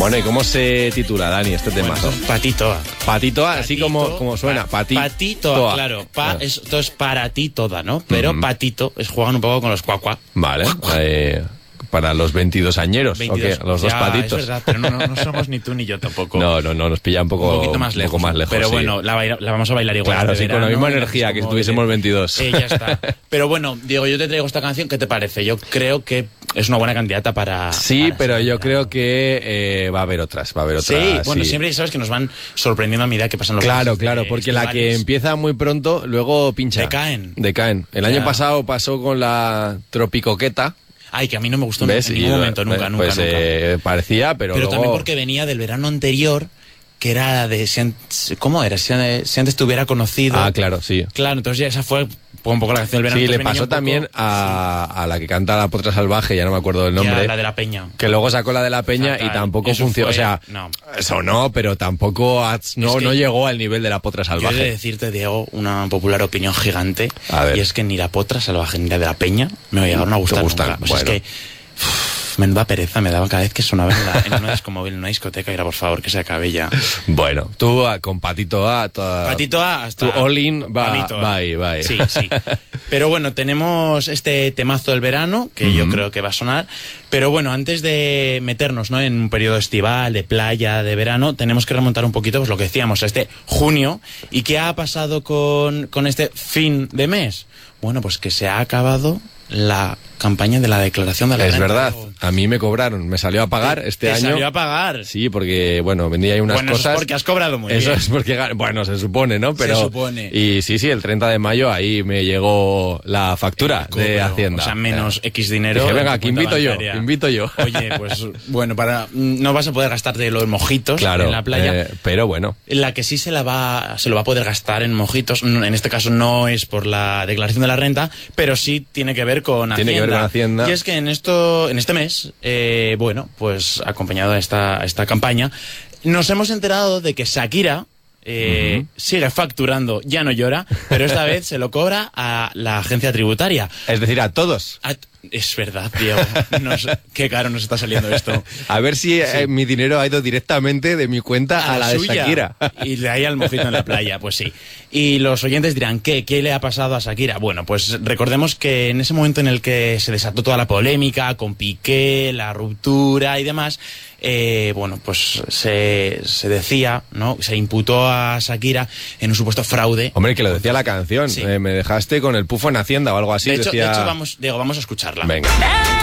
Bueno, ¿y cómo se titula, Dani, este temazo? Bueno, Patitoa. Patitoa, así como suena. Patitoa, claro. Esto es para ti toda, ¿no? Pero patito juegan un poco con los cuacua. Vale. Para los 22 añeros, 22. ¿o qué? Los dos patitos. Es verdad, pero no somos ni tú ni yo tampoco. No, nos pilla un poquito más lejos. sí. Pero bueno, la vamos a bailar igual. Claro, sí, verano, con la misma energía que si tuviésemos 22. Ya está. Pero bueno, Diego, yo te traigo esta canción, ¿qué te parece? Yo creo que es una buena candidata para... Sí, pero yo creo que va a haber otras, Sí, bueno, siempre sabes que nos van sorprendiendo a medida que pasan los meses. Claro, porque la que empieza muy pronto, luego pincha. Decaen. El año pasado pasó con la Tropicoqueta. Ay, que a mí no me gustó en ningún momento, nunca. Parecía, pero luego... también porque venía del verano anterior, que era de... ¿Cómo era? Si antes te hubiera conocido... Ah, claro, sí. Claro, entonces ya esa fue un poco la canción del verano. Sí, le pasó también a la que canta La Potra Salvaje, ya no me acuerdo del nombre. La de La Peña. Que luego sacó la de La Peña y tampoco funcionó. O sea, eso no, pero tampoco no llegó al nivel de La Potra Salvaje. Yo he de decirte, Diego, una popular opinión gigante. A ver. Y es que ni La Potra Salvaje ni la de La Peña me llegaron a gustar nunca. Bueno. Es que... menuda pereza me daba cada vez que sonaba en una discomóvil, en una discoteca, y era por favor que se acabe ya. Bueno, tú con Patito A, Patito A hasta... Tu all-in bye. Sí. Pero bueno, tenemos este temazo del verano, que yo creo que va a sonar. Pero bueno, antes de meternos, ¿no?, en un periodo estival, de playa, de verano, tenemos que remontar un poquito, pues lo que decíamos, a este junio. ¿Y qué ha pasado con este fin de mes? Bueno, pues que se ha acabado la campaña de la declaración de la renta. Es verdad, a mí me cobraron, me salió a pagar este año. ¿Te salió a pagar? Sí, porque, bueno, vendí ahí unas cosas. Eso es porque has cobrado muy bien. Eso es porque, bueno, se supone, ¿no? Pero, se supone. Y sí, el 30 de mayo ahí me llegó la factura de Hacienda. O sea, menos X dinero. Dije, venga, que invito yo. Oye, pues, bueno, no vas a poder gastarte los mojitos en la playa. Pero bueno. La que sí se lo va a poder gastar en mojitos, en este caso no es por la declaración de la renta, pero sí tiene que ver con Hacienda. Tiene que ver con Hacienda. Y es que en este mes, bueno, pues acompañado a esta campaña, nos hemos enterado de que Shakira sigue facturando, ya no llora, pero esta vez se lo cobra a la agencia tributaria. Es decir, a todos. Es verdad, Diego. Qué caro nos está saliendo esto. A ver si mi dinero ha ido directamente de mi cuenta a la de Shakira. Y de ahí al mojito en la playa, pues sí. Y los oyentes dirán, ¿qué le ha pasado a Shakira? Bueno, pues recordemos que en ese momento en el que se desató toda la polémica con Piqué, la ruptura y demás, bueno, pues se decía, ¿no?, se imputó a Shakira en un supuesto fraude. Hombre, que lo decía la canción. Sí. Me dejaste con el pufo en Hacienda o algo así. De hecho, decía... Diego, vamos a escucharla. Venga.